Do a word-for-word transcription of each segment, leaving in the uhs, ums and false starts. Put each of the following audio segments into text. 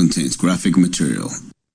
contains graphic material.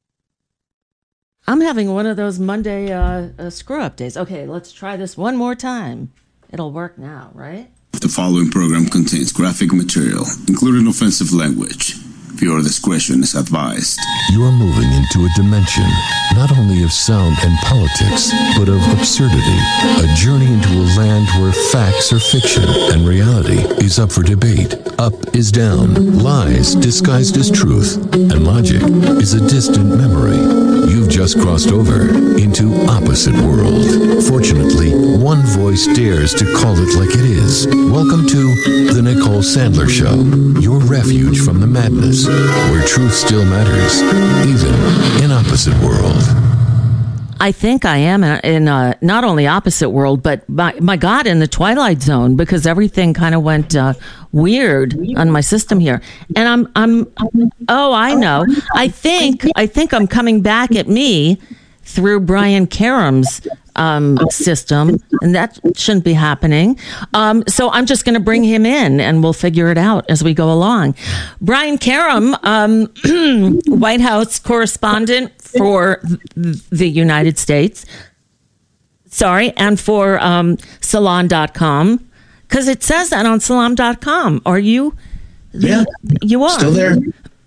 I'm having one of those Monday uh, uh, screw-up days. Okay, let's try this one more time. It'll work now, right? The following program contains graphic material, including offensive language. Viewer discretion is advised. You are moving into a dimension not only of sound and politics, but of absurdity. A journey into a land where facts are fiction and reality is up for debate. Up is down, lies disguised as truth, and logic is a distant memory. You've just crossed over into Opposite World. Fortunately, one voice dares to call it like it is. Welcome to The Nicole Sandler Show, your refuge from the madness, where truth still matters, even in Opposite World. I think I am in uh, not only Opposite World, but my, my God, in the Twilight Zone, because everything kind of went uh, weird on my system here. And I'm, I'm, oh, I know. I think, I think I'm coming back at me through Brian Karem's um, system, and that shouldn't be happening. Um, so I'm just going to bring him in, and we'll figure it out as we go along. Brian Karem, um, White House correspondent for the United States. Sorry, and for um, Salon dot com, because it says that on Salon dot com. Are you? Yeah, you are still there.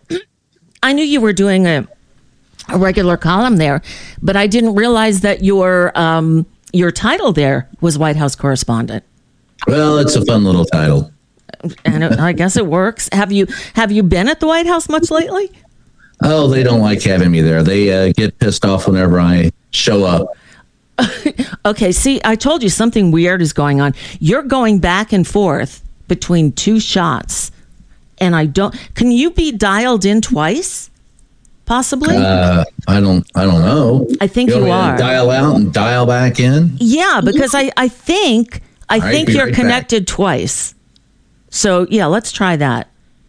I knew you were doing a. a regular column there, but I didn't realize that your um, your title there was White House correspondent. Well, it's a fun little title, and it, I guess it works. Have you have you been at the White House much lately? Oh, they don't like having me there. They uh, get pissed off whenever I show up. Okay, see, I told you something weird is going on. You're going back and forth between two shots, and I don't. Can you be dialed in twice? Possibly. Uh, I don't. I don't know. I think you, you are. Dial out and dial back in. Yeah, because I, I think I All right, think be you're right connected back. twice. So yeah, let's try that.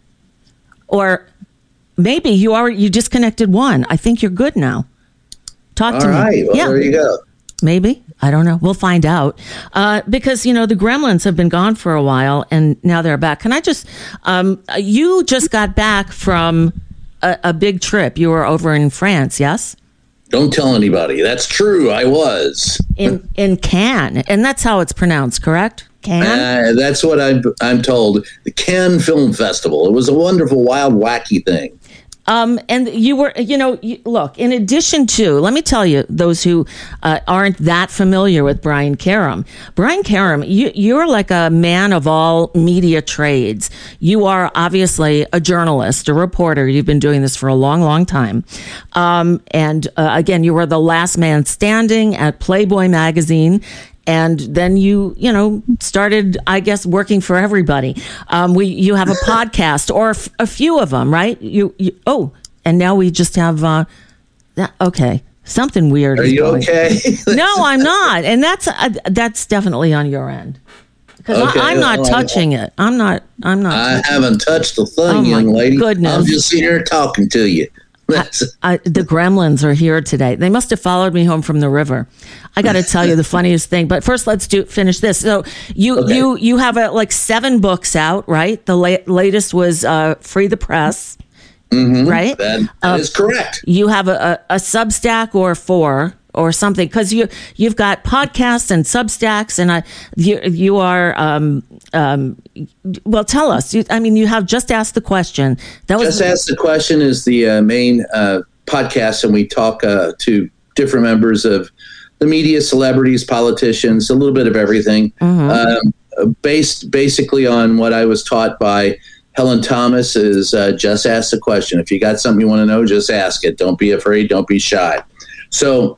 Or maybe you are you disconnected one. I think you're good now. Talk All to right. me. Well, yeah. there you go. Maybe. I don't know. We'll find out. Uh, because, you know, the Gremlins have been gone for a while and now they're back. Can I just, um, you just got back from a, a big trip. You were over in France, yes? Don't tell anybody. That's true. I was. In in Cannes. And that's how it's pronounced, correct? Cannes? Uh, that's what I'm, I'm told. The Cannes Film Festival. It was a wonderful, wild, wacky thing. Um, and you were, you know, you, look, in addition to, let me tell you, those who uh, aren't that familiar with Brian Karem, Brian Karem, you, you're like a man of all media trades. You are obviously a journalist, a reporter. You've been doing this for a long, long time. Um, and uh, again, you were the last man standing at Playboy magazine. And then you, you know, started, I guess, working for everybody. Um, we, you have a podcast or f- a few of them, right? You, you, oh, and now we just have, uh, that, okay, something weird. Are is you going. okay? No, I'm not, and that's uh, that's definitely on your end because Okay, I'm not well, touching it. I'm not. I'm not. I touching haven't touched a thing, Oh, my young lady. goodness. I'm just sitting here talking to you. I, I, the Gremlins are here today. They must have followed me home from the river. I got to tell you the funniest thing. But first, let's do finish this. So you Okay. you you have a, like seven books out, right? The la- latest was uh, Free the Press, Mhm. right? That, that Uh, is correct. You have a, a, a Substack or four or something because you you've got podcasts and Substacks, and I you you are um um well tell us. You, I mean, you have Just Ask the Question. That was Just Ask the Question is the uh, main uh, podcast, and we talk uh, to different members of the media, celebrities, politicians, a little bit of everything, um, based basically on what I was taught by Helen Thomas is uh, just ask the question. If you got something you want to know, just ask it. Don't be afraid. Don't be shy. So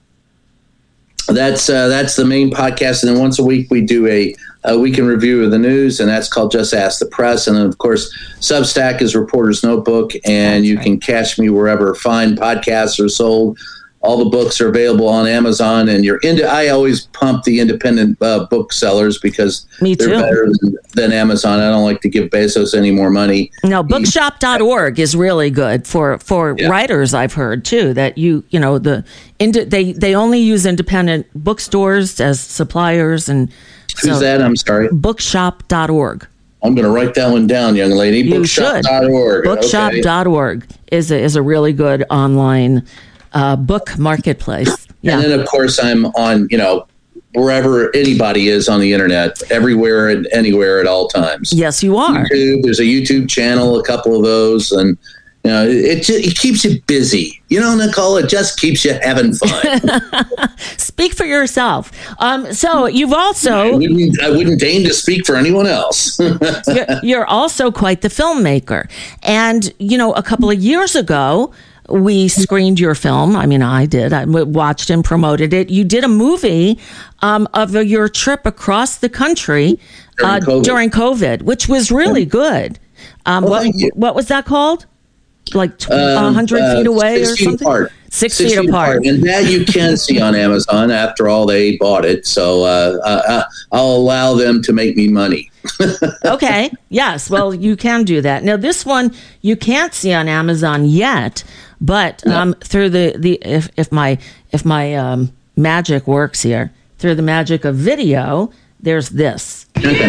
that's uh, that's the main podcast. And then once a week, we do a, a weekend review of the news, and that's called Just Ask the Press. And then, of course, Substack is Reporter's Notebook, and you can catch me wherever fine podcasts are sold. All the books are available on Amazon, and you're into. I always pump the independent uh, booksellers because Me they're too. better than, than Amazon. I don't like to give Bezos any more money. No, bookshop dot org is really good for, for Yeah. writers. I've heard too that you you know the ind- they they only use independent bookstores as suppliers and Who's so that? I'm sorry. bookshop dot org. I'm going to write that one down, young lady. You bookshop should. dot org. bookshop dot org okay. is a, is a really good online uh, book marketplace. Yeah. And then, of course, I'm on, you know, wherever anybody is on the internet, everywhere and anywhere at all times. Yes, you are. YouTube, there's a YouTube channel, a couple of those, and you know, it just, it keeps you busy. You know, Nicole, it just keeps you having fun. Speak for yourself. Um, so you've also... I wouldn't, I wouldn't deign to speak for anyone else. you're, you're also quite the filmmaker. And, you know, a couple of years ago, we screened your film. I mean, I did. I watched and promoted it. You did a movie um, of your trip across the country during, uh, COVID. during COVID, which was really good. Um, well, what, what was that called? Like a um, hundred uh, feet away or feet something? Apart. Six, six feet, feet apart. apart. And that you can see on Amazon. After all, they bought it. So uh, uh, I'll allow them to make me money. Okay. Yes. Well, you can do that. Now, this one you can't see on Amazon yet, but um, no. through the, the if, if my if my um, magic works here, through the magic of video, there's this.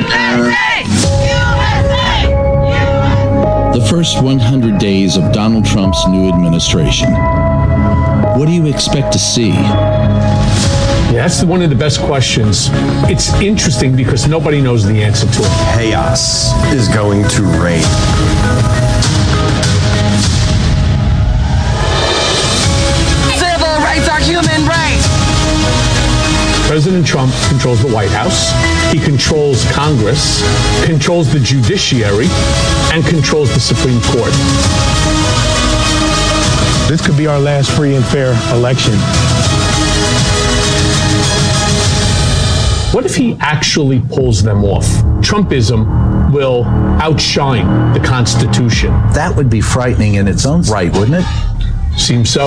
The first one hundred days of Donald Trump's new administration. What do you expect to see? Yeah, that's one of the best questions. It's interesting because nobody knows the answer to it. Chaos is going to reign. Civil rights are human rights. President Trump controls the White House, he controls Congress, controls the judiciary, and controls the Supreme Court. This could be our last free and fair election. What if he actually pulls them off? Trumpism will outshine the Constitution. That would be frightening in its own right, wouldn't it? Seems so.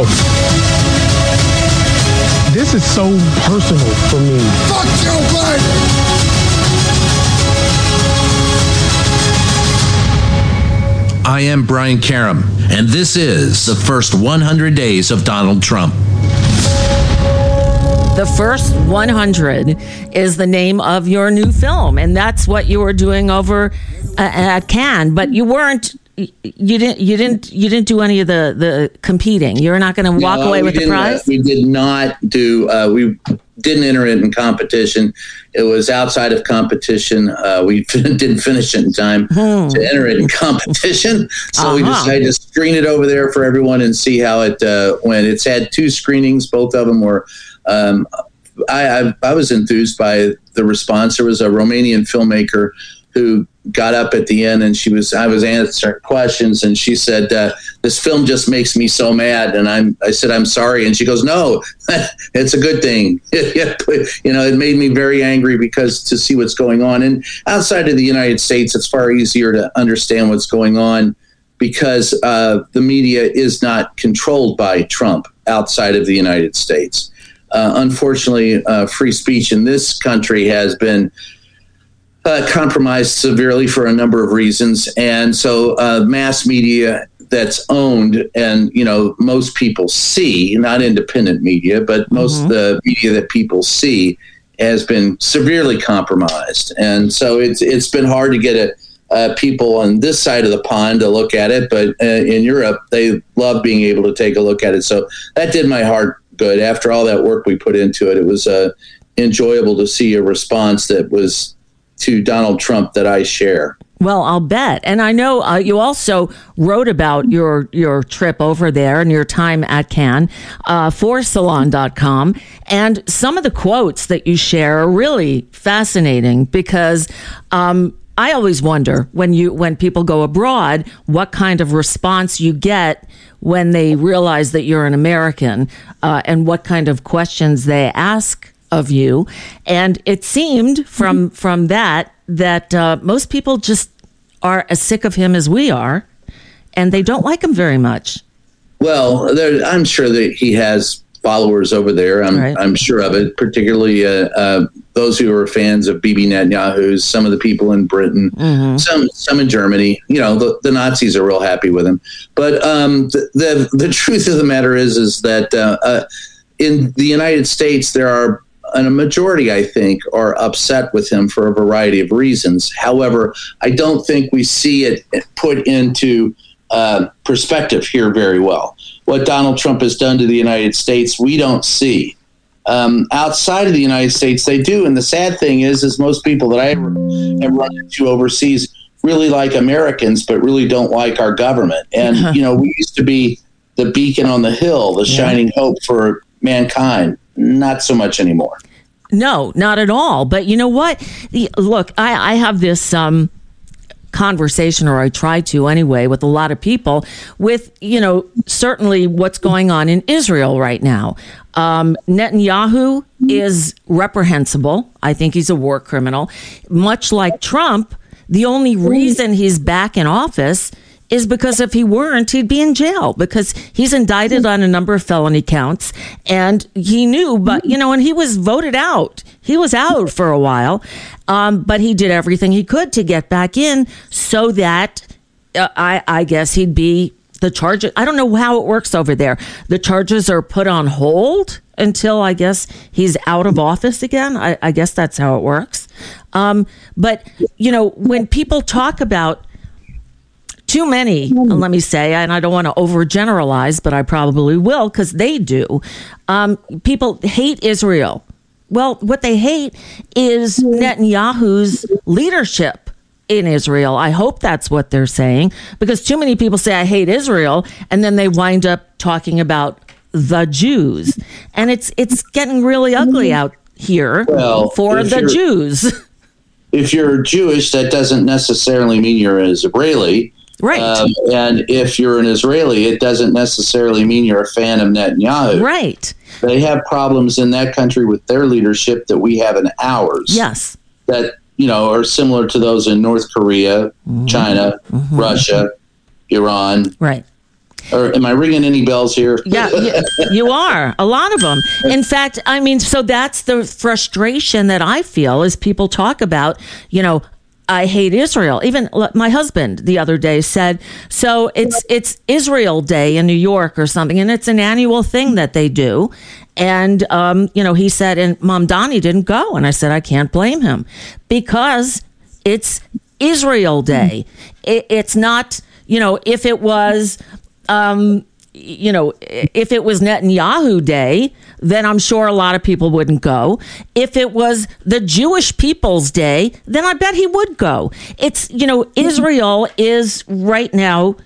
This is so personal for me. Fuck Joe Biden! I am Brian Karam, and this is the first one hundred days of Donald Trump. The First one hundred is the name of your new film, and that's what you were doing over uh, at Cannes. But you weren't, you didn't, you didn't, you didn't do any of the, the competing. You're not going to walk no, away with the prize. Uh, we did not do. Uh, we didn't enter it in competition. It was outside of competition. Uh, we didn't finish it in time hmm. to enter it in competition. So uh-huh. we decided to screen it over there for everyone and see how it uh, went. It's had two screenings. Both of them were. Um, I, I I was enthused by the response. There was a Romanian filmmaker who got up at the end, and she was I was answering questions, and she said, uh, "This film just makes me so mad." And I'm I said, "I'm sorry," and she goes, "No, it's a good thing." You know, it made me very angry because to see what's going on, and outside of the United States, it's far easier to understand what's going on because uh, the media is not controlled by Trump outside of the United States. Uh, unfortunately, uh, free speech in this country has been uh, compromised severely for a number of reasons. And so uh, mass media that's owned and, you know, most people see, not independent media, but most mm-hmm. of the media that people see has been severely compromised. And so it's it's been hard to get a, uh, people on this side of the pond to look at it. But uh, in Europe, they love being able to take a look at it. So that did my heart good. After all that work we put into it, it was uh, enjoyable to see a response that was to Donald Trump that I share. Well, I'll bet. And I know uh, you also wrote about your your trip over there and your time at Cannes uh, for Salon dot com. And some of the quotes that you share are really fascinating because um, I always wonder when you when people go abroad, what kind of response you get when they realize that you're an American uh, and what kind of questions they ask of you. And it seemed from from that that uh, most people just are as sick of him as we are, and they don't like him very much. Well, there, I'm sure that he has followers over there. I'm, right. I'm sure of it, particularly uh, uh, those who are fans of Bibi Netanyahu, some of the people in Britain, mm-hmm. some some in Germany. You know, the, the Nazis are real happy with him. But um, the, the the truth of the matter is, is that uh, uh, in the United States, there are and a majority, I think, are upset with him for a variety of reasons. However, I don't think we see it put into uh, perspective here very well. What Donald Trump has done to the United States, we don't see. Um, outside of the United States, they do. And the sad thing is, is most people that I have run into overseas really like Americans, but really don't like our government. And, uh-huh. you know, we used to be the beacon on the hill, the yeah. shining hope for mankind. Not so much anymore. No, not at all. But you know what? The, look, I, I have this um, conversation, or I try to anyway, with a lot of people with, you know, certainly what's going on in Israel right now. Um, Netanyahu is reprehensible. I think he's a war criminal. Much like Trump, the only reason he's back in office is because if he weren't, he'd be in jail, because he's indicted on a number of felony counts. And he knew, but, you know, and he was voted out. He was out for a while. Um, but he did everything he could to get back in so that uh, I, I guess he'd be the charges. I don't know how it works over there. The charges are put on hold until, I guess, he's out of office again. I, I guess that's how it works. Um, but, you know, when people talk about too many, let me say, and I don't want to overgeneralize, but I probably will, because they do. Um, people hate Israel. Well, what they hate is Netanyahu's leadership in Israel. I hope that's what they're saying, because too many people say, I hate Israel, and then they wind up talking about the Jews. And it's it's getting really ugly out here well, for the Jews. If you're Jewish, that doesn't necessarily mean you're an Israeli. Right. Um, and if you're an Israeli, it doesn't necessarily mean you're a fan of Netanyahu. Right. They have problems in that country with their leadership that we have in ours. Yes. That, you know, are similar to those in North Korea, mm-hmm. China, mm-hmm. Russia, Iran. Right. Or am I ringing any bells here? Yeah, you, you are. A lot of them. In fact, I mean, so that's the frustration that I feel as people talk about, you know, I hate Israel. Even my husband the other day said, so it's it's Israel Day in New York or something, and it's an annual thing that they do. And, um, you know, he said, and Mom Donnie didn't go. And I said, I can't blame him, because it's Israel Day. It, it's not, you know, if it was, um, you know, if it was Netanyahu Day, then I'm sure a lot of people wouldn't go. If it was the Jewish People's Day, then I bet he would go. It's, you know, Israel is right now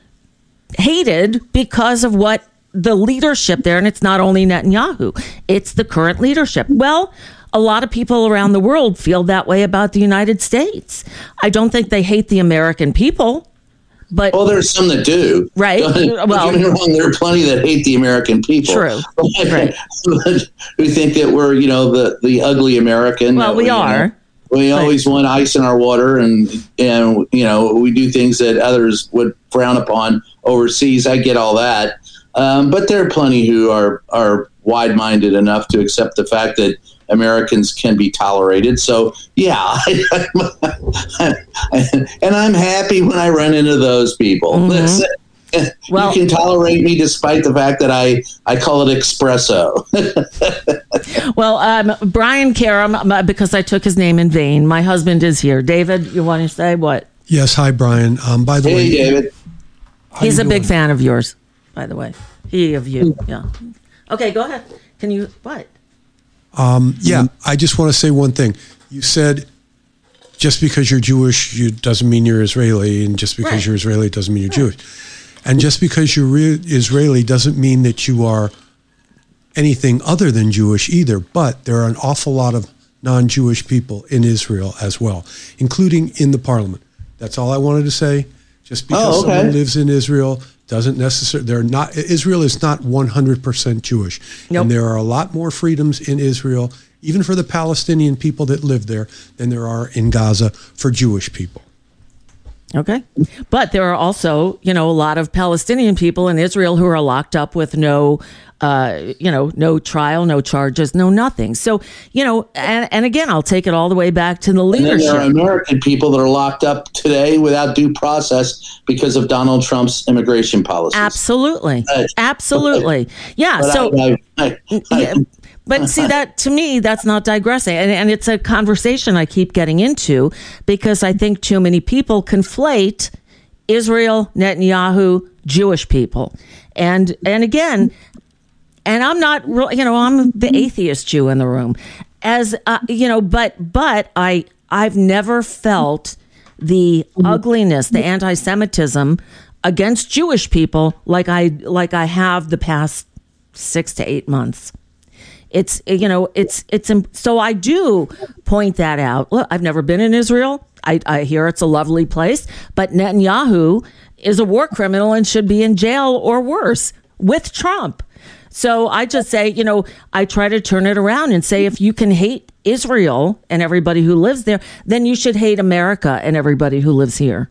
hated because of what the leadership there, and it's not only Netanyahu, it's the current leadership. Well, a lot of people around the world feel that way about the United States. I don't think they hate the American people. But, well, there's some that do. Right. Don't, well, don't get me wrong, there are plenty that hate the American people. True. Right. We think that we're, you know, the, the ugly American. Well, we, we are. Know, we always right. want ice in our water, and, and, you know, we do things that others would frown upon overseas. I get all that. Um, but there are plenty who are, are wide-minded enough to accept the fact that Americans can be tolerated. So, yeah, I, I, I, and I'm happy when I run into those people. Mm-hmm. Well, you can tolerate me despite the fact that I, I call it espresso. Well, um, Brian Karam, because I took his name in vain, my husband is here. David, you want to say what? Yes. Hi, Brian. Um, by the hey, way, David. He's a big fan of yours, by the way. He of you. Yeah. Okay, go ahead. Can you, what? Um, yeah, I just want to say one thing. You said just because you're Jewish, you doesn't mean you're Israeli, and just because right. you're Israeli doesn't mean you're right. Jewish. And just because you're re- Israeli doesn't mean that you are anything other than Jewish either. But there are an awful lot of non-Jewish people in Israel as well, including in the parliament. That's all I wanted to say. Just because oh, okay. someone lives in Israel doesn't necessarily, they're not, Israel is not one hundred percent Jewish. Nope. And there are a lot more freedoms in Israel, even for the Palestinian people that live there, than there are in Gaza for Jewish people. Okay. But there are also, you know, a lot of Palestinian people in Israel who are locked up with no, uh, you know, no trial, no charges, no nothing. So, you know, and, and again, I'll take it all the way back to the leadership. And then there are American people that are locked up today without due process because of Donald Trump's immigration policies. Absolutely. Uh, Absolutely. Yeah. but so, I, I, I, I, yeah, But see, that to me, that's not digressing. And, and it's a conversation I keep getting into because I think too many people conflate Israel, Netanyahu, Jewish people. And and again, and I'm not, you know, I'm the atheist Jew in the room. As, uh, you know, but but I, I've never felt the ugliness, the anti-Semitism against Jewish people like I like I have the past six to eight months. It's, you know, it's, it's, so I do point that out. Look, I've never been in Israel. I, I hear it's a lovely place, but Netanyahu is a war criminal and should be in jail or worse with Trump. So I just say, you know, I try to turn it around and say, if you can hate Israel and everybody who lives there, then you should hate America and everybody who lives here.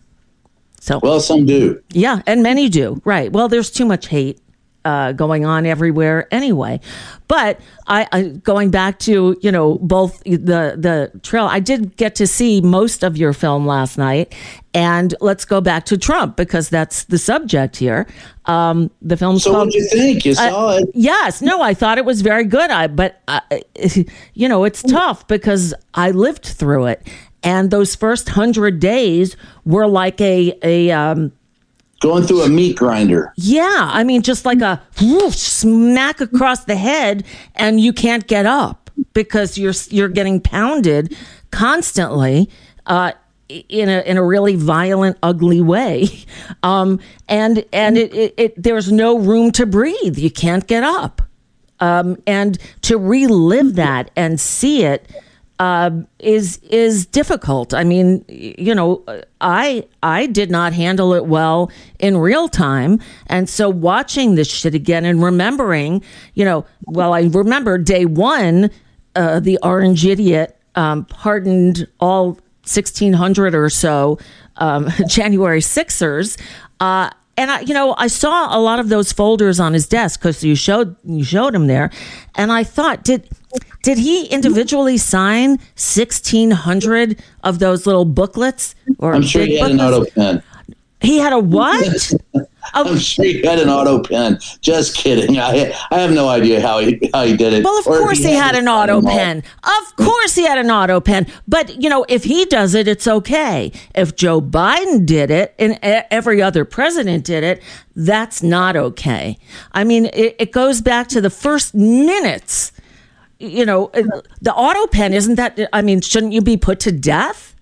So, well, some do. Yeah. And many do. Right. Well, there's too much hate Uh, going on everywhere anyway. But I, I going back to, you know, both the the trail, I did get to see most of your film last night. And let's go back to Trump, because that's the subject here. Um, the film's so called, what did you think? You saw uh, it? Yes. No, I thought it was very good. I But, uh, you know, it's tough because I lived through it. And those first hundred days were like a, a um, going through a meat grinder. Yeah. I mean, just like a whoosh, smack across the head, and you can't get up because you're you're getting pounded constantly uh, in a in a really violent, ugly way. Um, and and it, it, it there's no room to breathe. You can't get up. Um, and to relive that and see it Uh, is is difficult. I mean, you know, I I did not handle it well in real time, and so watching this shit again and remembering, you know, well, I remember day one, uh, the orange idiot um, pardoned all sixteen hundred or so um, January sixers. Uh, And I, you know, I saw a lot of those folders on his desk because you showed you showed him there, and I thought, did did he individually sign sixteen hundred of those little booklets? Or I'm sure he had booklets? an auto pen. He had a what? I'm sure he had an auto pen. Just kidding. I I have no idea how he how he did it. Well, of or course he, he had, had an auto pen. Of course he had an auto pen. But, you know, if he does it, it's okay. If Joe Biden did it and every other president did it, that's not okay. I mean, it, it goes back to the first minutes. You know, the auto pen, isn't that, I mean, shouldn't you be put to death?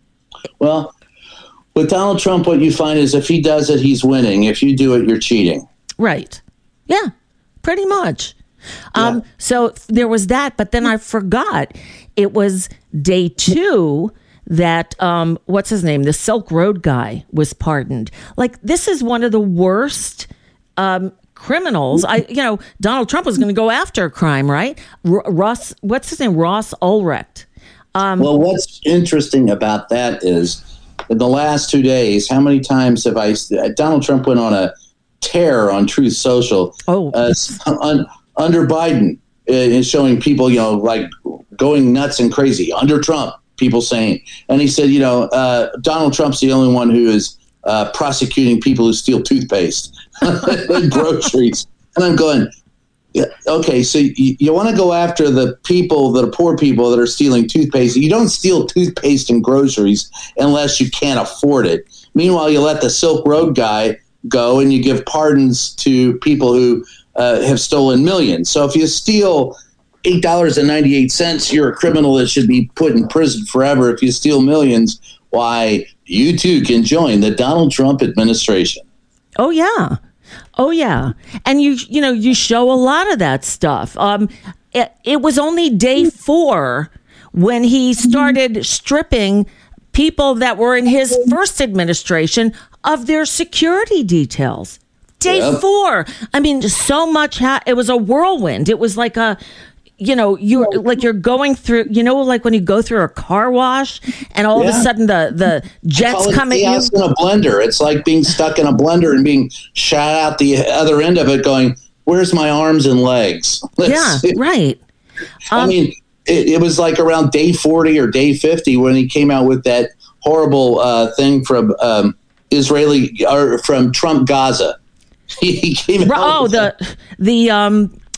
Well, with Donald Trump, what you find is if he does it, he's winning. If you do it, you're cheating. Right. Yeah, pretty much. Yeah. Um, so there was that, but then I forgot. It was day two that, um, what's his name? The Silk Road guy was pardoned. Like, this is one of the worst um, criminals. I, you know, Donald Trump was going to go after crime, right? R- Ross, what's his name? Ross Ulbricht. Um, well, what's interesting about that is, in the last two days, how many times have I? Donald Trump went on a tear on Truth Social. Oh, uh, un, under Biden, uh, is showing people, you know, like going nuts and crazy. Under Trump, people saying, and he said, you know, uh, Donald Trump's the only one who is uh, prosecuting people who steal toothpaste and groceries. And I'm going, yeah, okay, so you, you want to go after the people that are poor people that are stealing toothpaste. You don't steal toothpaste and groceries unless you can't afford it. Meanwhile, you let the Silk Road guy go and you give pardons to people who uh, have stolen millions. So if you steal eight dollars and ninety-eight cents, you're a criminal that should be put in prison forever. If you steal millions, why, you too can join the Donald Trump administration. Oh, yeah. Oh, yeah. And, you you know, you show a lot of that stuff. Um, it, it was only day four when he started stripping people that were in his first administration of their security details. Day yep. four. I mean, so much. Ha- it was a whirlwind. It was like a, you know, you're like you're going through, you know, like when you go through a car wash and all yeah. of a sudden the, the jets come at you. It's in a blender. It's like being stuck in a blender and being shot out the other end of it going, where's my arms and legs? Let's yeah, see. right. I um, mean, it, it was like around day forty or day fifty when he came out with that horrible uh, thing from um, Israeli or from Trump Gaza. He came out oh, the, the, um,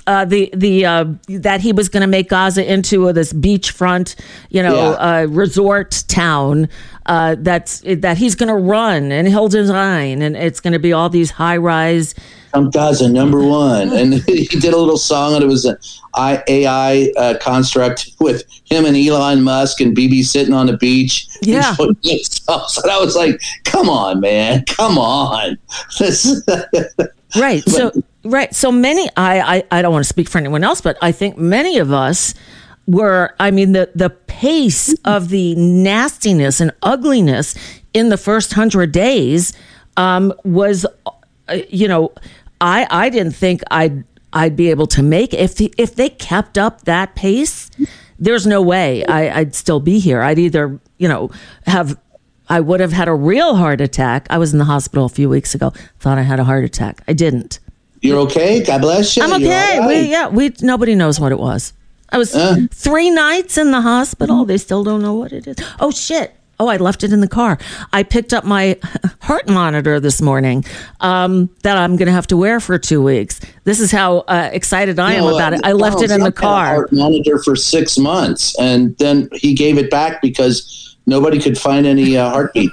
uh, the the uh, that he was going to make Gaza into this beachfront, you know, yeah. uh, resort town. Uh, that's that he's going to run and he'll design, and it's going to be all these high rise. I'm Gaza number one, and he did a little song, and it was an A I uh, construct with him and Elon Musk and B B sitting on the beach. Yeah, so I was like, "Come on, man, come on." Right. But, so right. So many. I, I I don't want to speak for anyone else, but I think many of us were. I mean, the the pace of the nastiness and ugliness in the first hundred days um, was, uh, you know. I, I didn't think I'd I'd be able to make it. If the, if they kept up that pace, there's no way I, I'd still be here. I'd either, you know, have I would have had a real heart attack. I was in the hospital a few weeks ago. Thought I had a heart attack. I didn't. You're okay? God bless you. I'm okay. Right. We, yeah, we nobody knows what it was. I was uh. three nights in the hospital. They still don't know what it is. Oh shit. Oh, I left it in the car. I picked up my heart monitor this morning um, that I'm going to have to wear for two weeks. This is how uh, excited I am no, about it. I left it in the car. Had a heart monitor for six months, and then he gave it back because nobody could find any uh, heartbeat.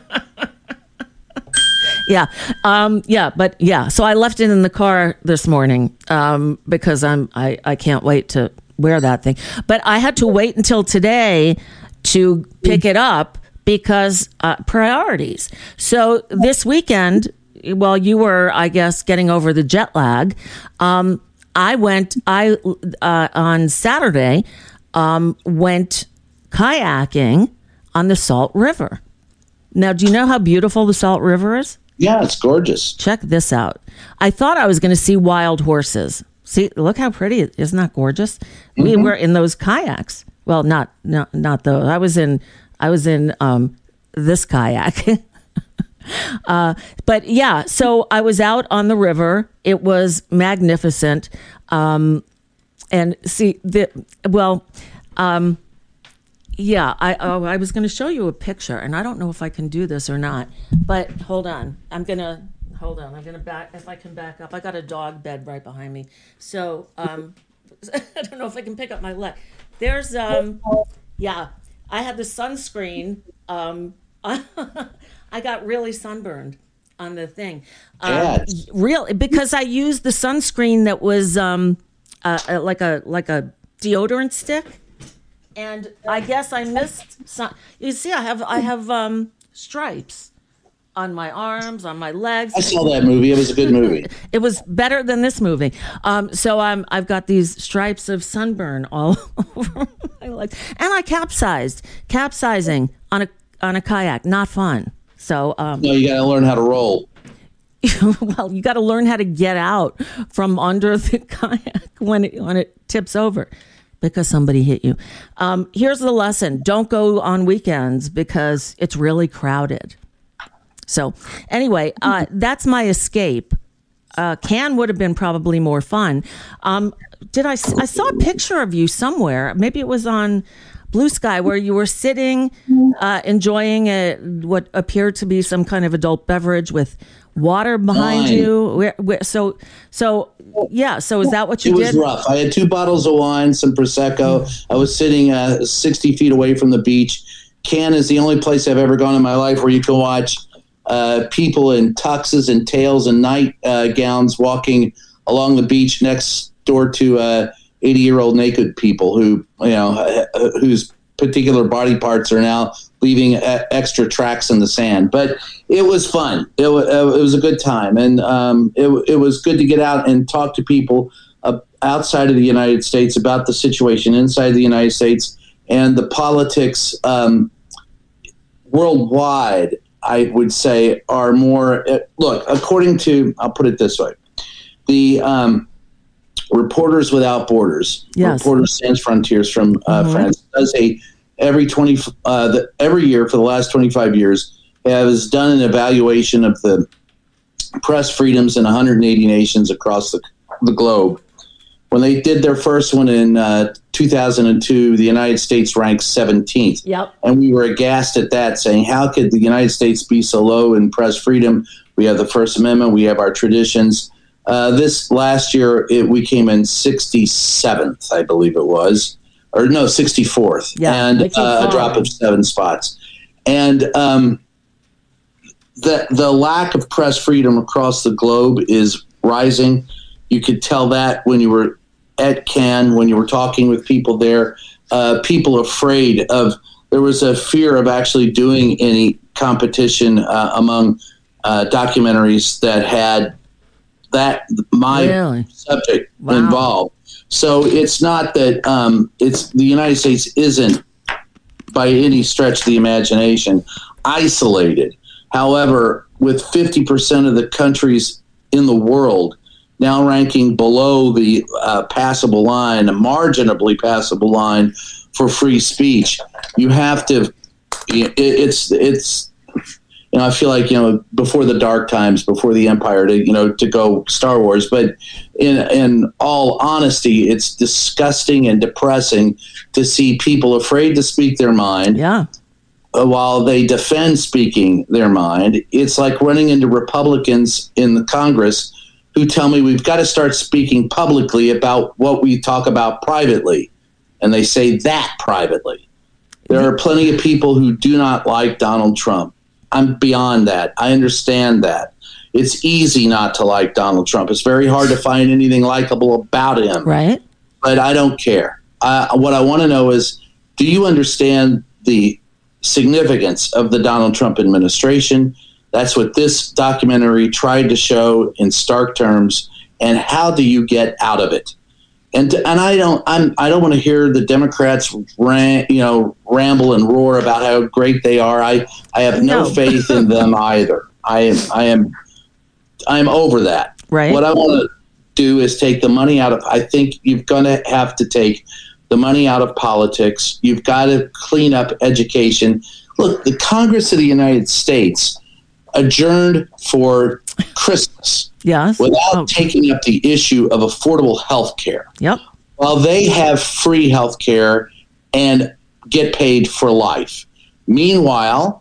Yeah, um, yeah, but yeah. So I left it in the car this morning um, because I'm I, I can't wait to wear that thing. But I had to wait until today to pick it up because uh, priorities. So this weekend, while you were, I guess, getting over the jet lag, um, I went, I uh, on Saturday, um, went kayaking on the Salt River. Now, do you know how beautiful the Salt River is? Yeah, it's gorgeous. Check this out. I thought I was going to see wild horses. See, look how pretty it is. Isn't that gorgeous? Mm-hmm. We were in those kayaks. Well, not not not those. I was in I was in um, this kayak. uh, but yeah, so I was out on the river. It was magnificent. Um, and see the well, um, yeah. I oh, I was going to show you a picture, and I don't know if I can do this or not. But hold on, I'm gonna hold on. I'm gonna back if I can back up. I got a dog bed right behind me, so um, I don't know if I can pick up my leg. There's, um, yeah, I had the sunscreen. Um, I got really sunburned on the thing. Um, yes. Real, because I used the sunscreen that was um, uh, like a like a deodorant stick, and I guess I missed some. You see, I have I have um, stripes on my arms, on my legs. I saw that movie. It was a good movie. It was better than this movie. Um, so I'm, I've got these stripes of sunburn all over my legs. And I capsized. Capsizing on a on a kayak. Not fun. So um, no, you got to learn how to roll. Well, you got to learn how to get out from under the kayak when it, when it tips over because somebody hit you. Um, here's the lesson. Don't go on weekends because it's really crowded. So anyway, uh, that's my escape. Uh, Cannes would have been probably more fun. Um, did I? I saw a picture of you somewhere. Maybe it was on Blue Sky where you were sitting, uh, enjoying a, what appeared to be some kind of adult beverage with water behind wine. you. Where, where, so, so yeah. So is that what you it did? It was rough. I had two bottles of wine, some Prosecco. Mm. I was sitting uh, sixty feet away from the beach. Cannes is the only place I've ever gone in my life where you can watch Uh, people in tuxes and tails and night uh, gowns walking along the beach next door to uh, eighty-year-old naked people who, you know, uh, whose particular body parts are now leaving uh, extra tracks in the sand. But it was fun. It, w- uh, it was a good time, and um, it, it was good to get out and talk to people uh, outside of the United States about the situation inside the United States and the politics um, worldwide. I would say are more uh, look according to I'll put it this way, the um, Reporters Without Borders, yes. Reporters Sans Frontiers from uh, mm-hmm. France does a every twenty uh, the, every year for the last twenty-five years has done an evaluation of the press freedoms in one hundred eighty nations across the, the globe. When they did their first one in uh, two thousand two, the United States ranked seventeenth. Yep. And we were aghast at that, saying, how could the United States be so low in press freedom? We have the First Amendment. We have our traditions. Uh, this last year, it, we came in sixty-seventh, I believe it was, or no, sixty-fourth, yeah, and uh, a drop of seven spots. And um, the the lack of press freedom across the globe is rising. You could tell that when you were at Cannes, when you were talking with people there, uh, people afraid of, there was a fear of actually doing any competition uh, among uh, documentaries that had that my really? subject wow. involved. So it's not that um, it's the United States isn't by any stretch of the imagination isolated. However, with fifty percent of the countries in the world now ranking below the uh, passable line, a marginally passable line for free speech, you have to. It, it's it's. You know, I feel like, you know, before the dark times, before the empire, to, you know, to go Star Wars. But in in all honesty, it's disgusting and depressing to see people afraid to speak their mind. Yeah. Uh, while they defend speaking their mind. It's like running into Republicans in the Congress who tell me we've got to start speaking publicly about what we talk about privately. And they say that privately. There are plenty of people who do not like Donald Trump. I'm beyond that. I understand that. It's easy not to like Donald Trump. It's very hard to find anything likable about him. Right. But I don't care. Uh, what I want to know is, do you understand the significance of the Donald Trump administration? That's what this documentary tried to show in stark terms. And how do you get out of it? And and I don't I'm I don't want to hear the Democrats ran, you know ramble and roar about how great they are. I, I have no, no. faith in them either. I am I am I'm over that. Right. What I want to do is take the money out of. I think you're going to have to take the money out of politics. You've got to clean up education. Look, the Congress of the United States adjourned for Christmas. Yes. Without oh. taking up the issue of affordable health care. Yep. While they have free health care and get paid for life. Meanwhile,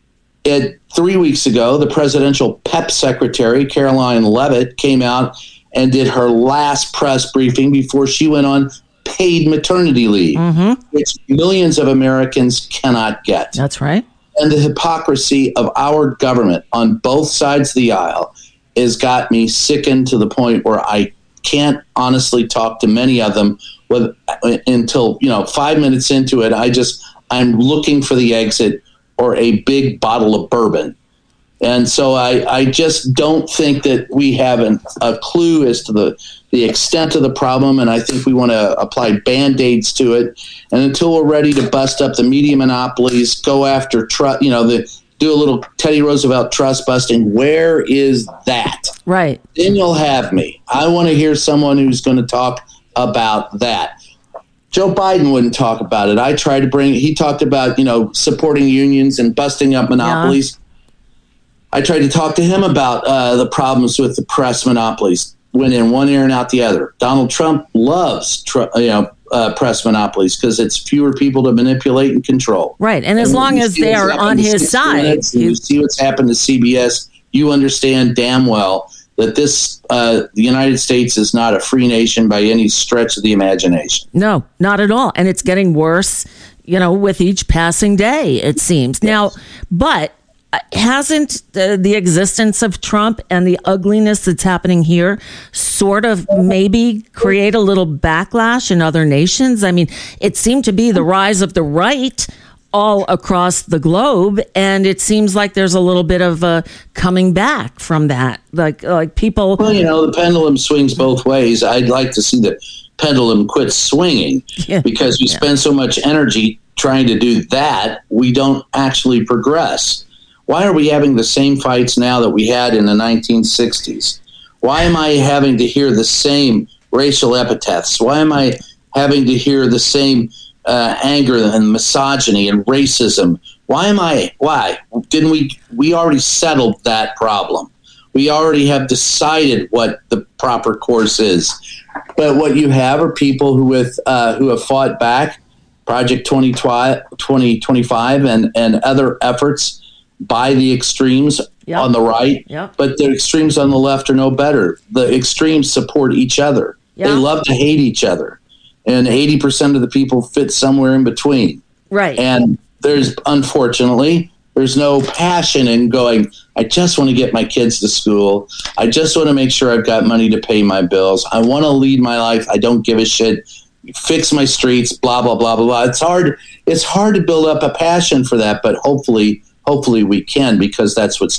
it, three weeks ago, the presidential P E P secretary, Caroline Leavitt, came out and did her last press briefing before she went on paid maternity leave, mm-hmm. which millions of Americans cannot get. That's right. And the hypocrisy of our government on both sides of the aisle has got me sickened to the point where I can't honestly talk to many of them with, until, you know, five minutes into it. I just, I'm looking for the exit or a big bottle of bourbon. And so I, I just don't think that we have an, a clue as to the, the extent of the problem. And I think we want to apply Band-Aids to it. And until we're ready to bust up the media monopolies, go after, tr- you know, the, do a little Teddy Roosevelt trust busting. Where is that? Right. Then you'll have me. I want to hear someone who's going to talk about that. Joe Biden wouldn't talk about it. I tried to bring, he talked about, you know, supporting unions and busting up monopolies. Yeah. I tried to talk to him about uh, the problems with the press monopolies. Went in one ear and out the other. Donald Trump loves, tr- you know, uh, press monopolies because it's fewer people to manipulate and control. Right, and as and long as they're on his side, you see what's happened to C B S. You understand damn well that this, uh, the United States is not a free nation by any stretch of the imagination. No, not at all, and it's getting worse, you know, with each passing day. It seems yes. now, but. Hasn't the, the existence of Trump and the ugliness that's happening here sort of maybe create a little backlash in other nations? I mean, it seemed to be the rise of the right all across the globe, and it seems like there's a little bit of a coming back from that. Like, like people. Well, you know, the pendulum swings both ways. I'd like to see the pendulum quit swinging yeah. because we yeah. spend so much energy trying to do that, we don't actually progress. Why are we having the same fights now that we had in the nineteen sixties? Why am I having to hear the same racial epithets? Why am I having to hear the same uh, anger and misogyny and racism? Why am I? Why didn't we? We already settled that problem. We already have decided what the proper course is. But what you have are people who with uh, who have fought back, Project twenty twenty-five and and other efforts buy the extremes Yep. on the right, Yep. but the extremes on the left are no better. The extremes support each other. Yeah. They love to hate each other. And eighty percent of the people fit somewhere in between. Right. And there's, unfortunately, there's no passion in going, I just want to get my kids to school. I just want to make sure I've got money to pay my bills. I want to lead my life. I don't give a shit. Fix my streets, blah, blah, blah, blah, blah. It's hard. It's hard to build up a passion for that, but hopefully, hopefully we can, because that's what's